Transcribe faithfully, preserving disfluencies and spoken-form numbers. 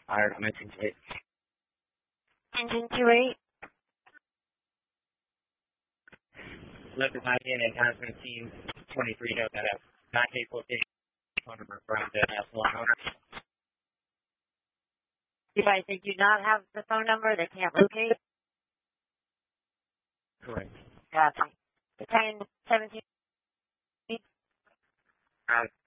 Alright, I'm engine two eight. Engine two eight. Left is nineteen and Townsend team twenty-three note that has nine K fourteen phone number from the salon owner. You guys, they do not have the phone number. They can't locate. Correct. Gotcha. ten seventeen. Um,